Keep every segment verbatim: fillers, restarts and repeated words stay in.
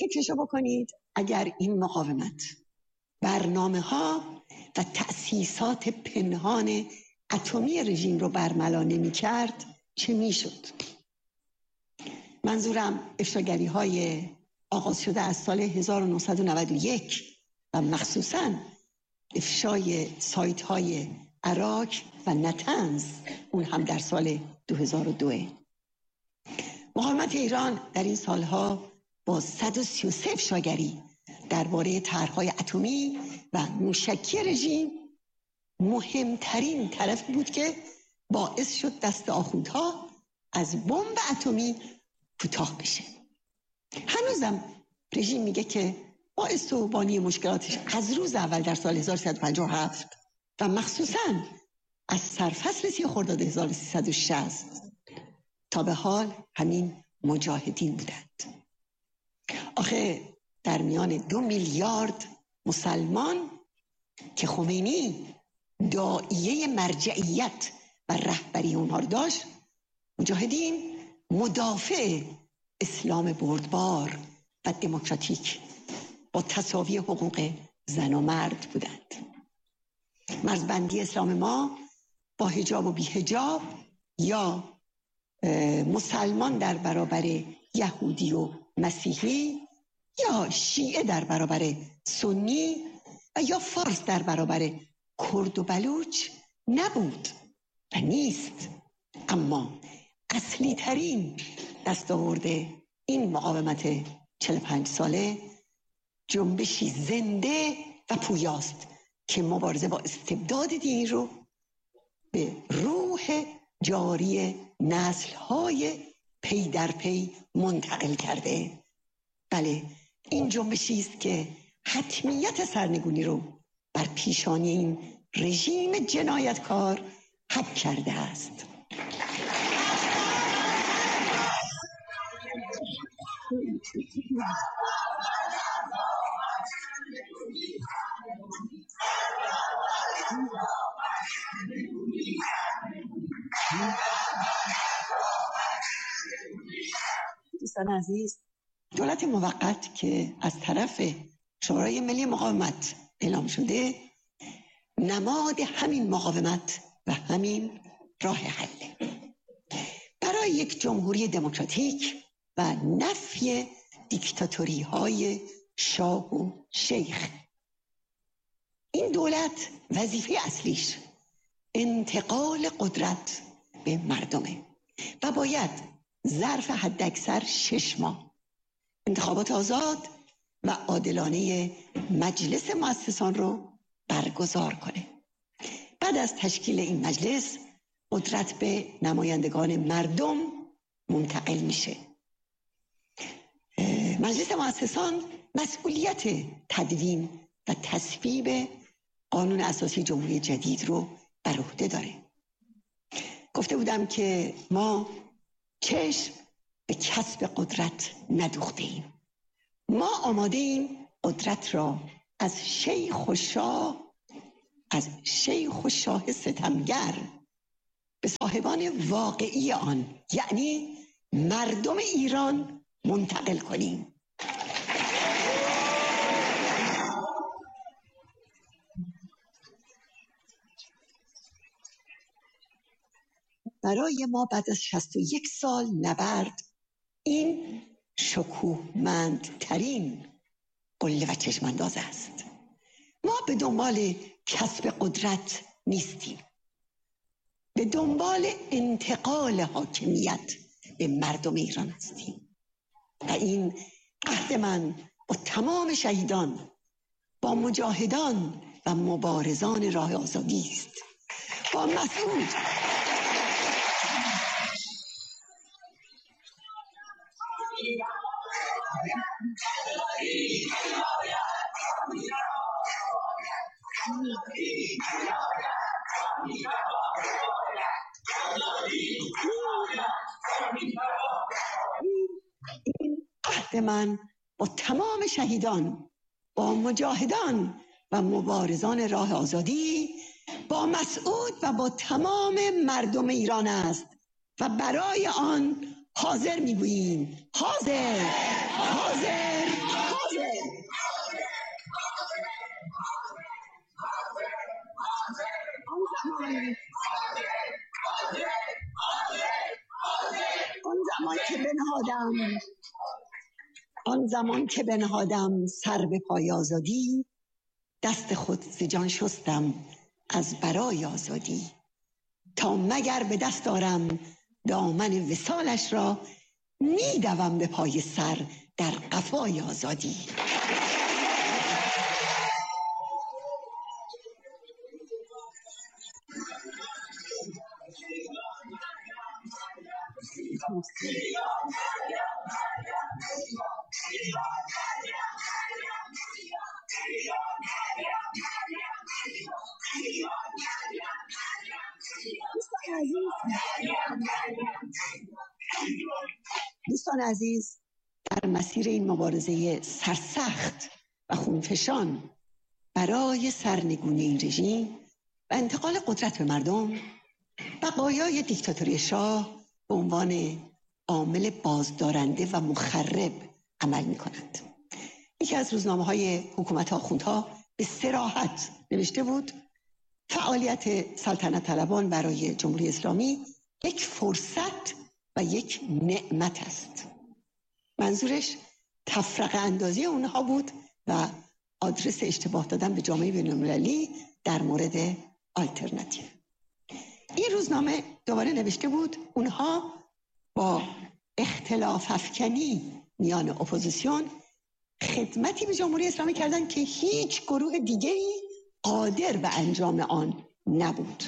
فکرشو بکنید اگر این مقاومت برنامه ها و تأسیسات پنهان اتمی رژیم رو برملا نمی کرد چه می شد؟ منظورم افشاگری های آغاز شده از سال هزار و نهصد و نود و یک و مخصوصاً افشای سایت های عراق و نتنز، اون هم در سال دو هزار و دو. مقاومت ایران در این سالها با صد و سی و سه افشاگری درباره طرح‌های اتمی و موشکی رژیم مهمترین طرف بود که باعث شد دست آخوندها از بمب اتمی کوتاه بشه. هنوزم رژیم میگه که باعث و بانی مشکلاتش از روز اول در سال هزار و سیصد و پنجاه و هفت و مخصوصاً از سرفصل سی خرداد هزار و سیصد و شصت تا به حال همین مجاهدین بودند. آخه در میان دو میلیارد مسلمان که خمینی داعیه مرجعیت و رهبری اونها رو داشت، مجاهدین مدافع اسلام بردبار و دموکراتیک با تساوی حقوق زن و مرد بودند. مرزبندی اسلام ما با حجاب و بی حجاب یا مسلمان در برابر یهودی و مسیحی یا شیعه در برابر سنی و یا فارس در برابر کرد و بلوچ نبود و نیست. اما اصلی ترین دستاورد این مقاومت چهل و پنج ساله جنبشی زنده و پویاست که مبارزه با استبداد دینی رو به روح جاری نسل‌های پی در پی منتقل کرده. بله، این جنبشی است که حتمیت سرنگونی رو بر پیشانی این رژیم جنایتکار حک کرده است. دوستان عزیز، دولت موقت که از طرف شورای ملی مقاومت اعلام شده نماد همین مقاومت و همین راه حل برای یک جمهوری دموکراتیک و نفی دیکتاتوری های شاه و شیخ. این دولت وظیفه اصلیش انتقال قدرت به مردمه و باید ظرف حداکثر شش ماه انتخابات آزاد و عادلانه مجلس مؤسسان رو برگزار کنه. بعد از تشکیل این مجلس قدرت به نمایندگان مردم منتقل میشه. مجلس مؤسسان مسئولیت تدوین و تصویب قانون اساسی جمهوری جدید رو بر عهده داره. گفته بودم که ما چشم به کسب قدرت ندوخته ایم. ما آماده ایم قدرت را از شیخ و شاه از شیخ و شاه ستمگر به صاحبان واقعی آن، یعنی مردم ایران، منتقل کنیم. برای ما بعد از شصت و یک سال نبرد این شکوهمندترین قله و چشمانداز است. ما به دنبال کسب قدرت نیستیم، به دنبال انتقال حاکمیت به مردم ایران هستیم و این عهد من با تمام شهیدان، با مجاهدان و مبارزان راه آزادی است. با مسعود این عهد من با تمام شهیدان، با مجاهدان و مبارزان راه آزادی، با مسعود و با تمام مردم ایران است و برای آن حاضر میگوییم. حاضر حاضر بودم آن زمان که بنهادم سر به پای آزادی، دست خود ز جان شستم از برای آزادی. تا مگر به دست آرم دامن وصالش را، میدوم به پای سر در قفای آزادی. دوستان عزیز، در مسیر این مبارزه سرسخت و خونفشان برای سرنگونی این رژیم و انتقال قدرت به مردم، بقایای دیکتاتوری شاه به عنوان عامل بازدارنده و مخرب عمل می کنند. یکی از روزنامه های حکومت آخوندها به صراحت نوشته بود فعالیت سلطنت طلبان برای جمهوری اسلامی یک فرصت و یک نعمت است. منظورش تفرقه اندازی اونها بود و آدرس اشتباه دادن به جامعه بین‌المللی در مورد آلترناتیو. این روزنامه دوباره نوشته بود اونها با اختلاف افکنی میان اپوزیسیون خدمتی به جمهوری اسلامی کردن که هیچ گروه دیگه‌ای قادر به انجام آن نبود.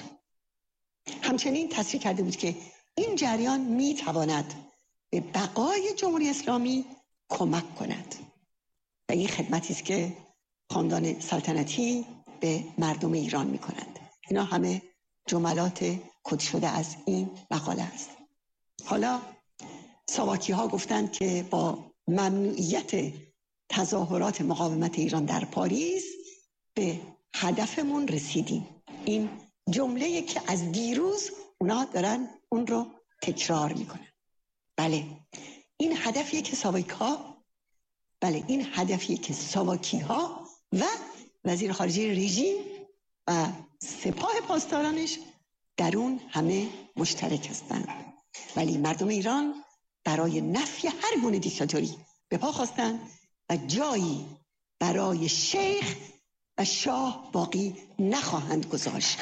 همچنین تصریح کرده بود که این جریان میتواند به بقای جمهوری اسلامی کمک کند و این خدمتی است که خاندان سلطنتی به مردم ایران میکنند. اینا همه جملات کد شده از این مقاله است. حالا ساواکی ها گفتند که با ممنوعیت تظاهرات مقاومت ایران در پاریس به هدفمون رسیدیم. این جمله که از دیروز اونا دارن اون رو تکرار میکنن. بله این هدفیه که ساواکی ها بله این هدفیه که ساواکی ها و وزیر خارجه رژیم و سپاه پاسدارانش در اون همه مشترک هستند. ولی مردم ایران برای نفی هر گونه دیکتاتوری به پا خواستند و جایی برای شیخ و شاه باقی نخواهند گذاشت.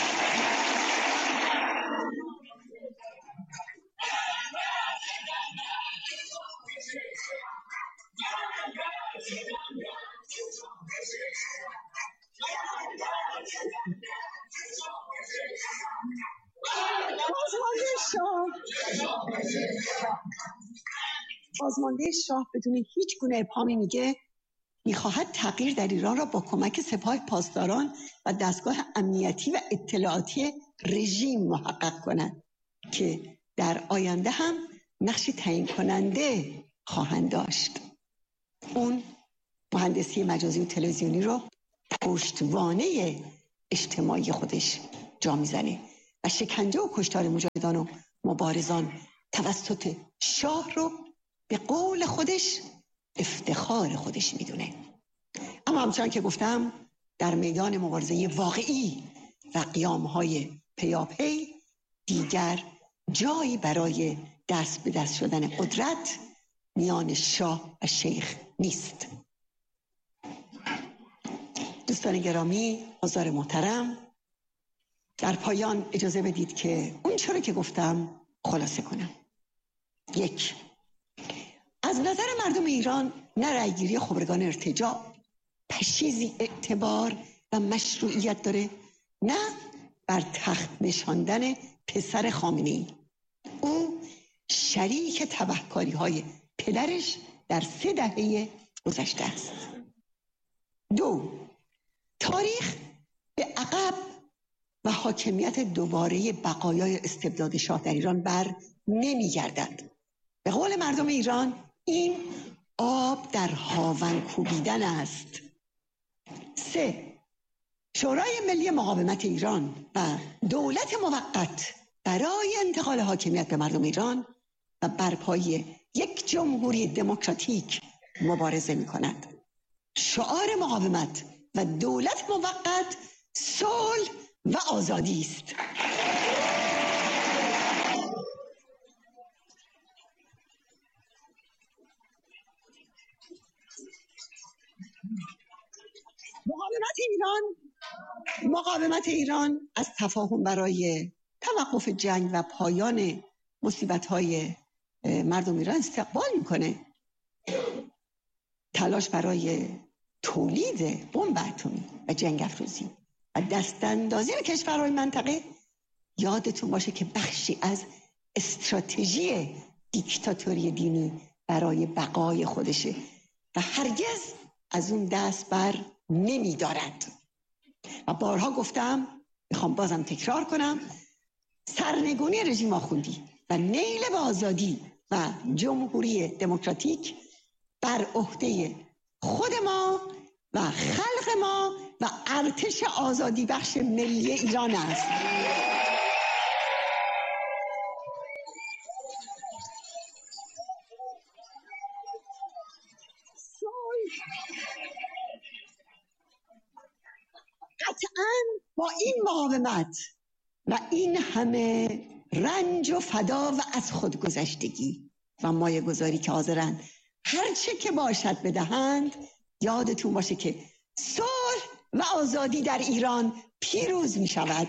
بازمانده شاه بدون هیچ گونه ابهامی میگه میخواهد تغییر در ایران را با کمک سپاه پاسداران و دستگاه امنیتی و اطلاعاتی رژیم محقق کند که در آینده هم نقشی تعیین کننده خواهند داشت. اون مهندسی مجازی و تلویزیونی رو پشتوانه اجتماعی خودش جا میزنه و شکنجه و کشتار مجاهدان و مبارزان توسط شاه رو به قول خودش افتخار خودش میدونه. اما همچنان که گفتم در میدان مبارزه واقعی و قیام‌های پیاپی دیگر جایی برای دست به دست شدن قدرت میان شاه و شیخ نیست. دوستان گرامی، حضار محترم، در پایان اجازه بدید که اون چرا که گفتم خلاصه کنم. یک، از نظر مردم ایران نه رأیگیری خبرگان ارتجاع پشیزی اعتبار و مشروعیت داره، نه بر تخت نشاندن پسر خامنه‌ای. او شریک تبهکاری های پدرش در سه دهه گذشته است. دو، تاریخ به عقب و حاکمیت دوباره بقایای استبداد شاه در ایران بر نمی گردد. به قول مردم ایران این آب در هاون کوبیدن است. سه، شورای ملی مقاومت ایران و دولت موقت برای انتقال حاکمیت به مردم ایران و برپایی یک جمهوری دموکراتیک مبارزه می کند. شعار مقاومت و دولت موقت صلح و آزادی است. ایران، مقاومت ایران از تفاهم برای توقف جنگ و پایان مصیبت‌های مردم ایران استقبال میکنه. تلاش برای تولید بمب اتمی و جنگ افروزی و دستاندازی کشورهای منطقه، یادتون باشه که بخشی از استراتژی دیکتاتوری دینی برای بقای خودشه و هرگز از اون دست بر نمی دارد. و بارها گفتم، میخوام بازم تکرار کنم، سرنگونی رژیم آخوندی و نیل به آزادی و جمهوری دموکراتیک بر عهده خود ما و خلق ما و ارتش آزادی بخش ملی ایران است. قطعاً با این مقاومت و این همه رنج و فدا و از خودگذشتگی و مایه گذاری که حاضرن هرچه که باشد بدهند، یادتون باشه که صلح و آزادی در ایران پیروز می شود.